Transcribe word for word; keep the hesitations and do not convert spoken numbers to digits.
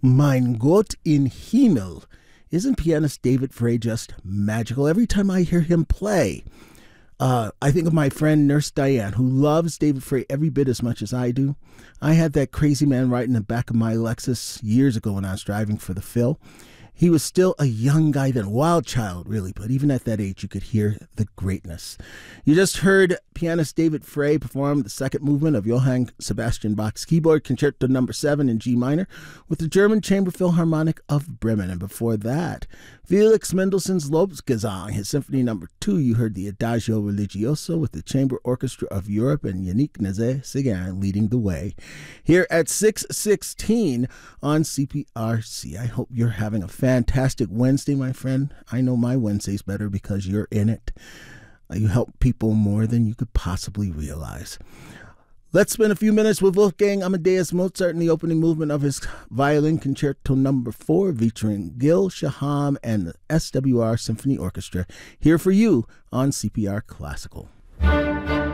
Mein Gott in Himmel. Isn't pianist David Frey just magical every time I hear him play? Uh, I think of my friend Nurse Diane, who loves David Frey every bit as much as I do. I had that crazy man right in the back of my Lexus years ago when I was driving for the Phil. He was still a young guy then, a wild child, really, but even at that age, you could hear the greatness. You just heard pianist David Frey perform the second movement of Johann Sebastian Bach's Keyboard Concerto number seven in G minor with the German Chamber Philharmonic of Bremen. And before that, Felix Mendelssohn's Lobgesang, his Symphony number two. You heard the Adagio Religioso with the Chamber Orchestra of Europe and Yannick Nézet-Séguin leading the way. Here at six sixteen on C P R C. I hope you're having a fantastic Wednesday, my friend. I know my Wednesday's better because you're in it. You help people more than you could possibly realize. Let's spend a few minutes with Wolfgang Amadeus Mozart in the opening movement of his Violin Concerto number four, featuring Gil Shaham and the S W R Symphony Orchestra, here for you on C P R Classical.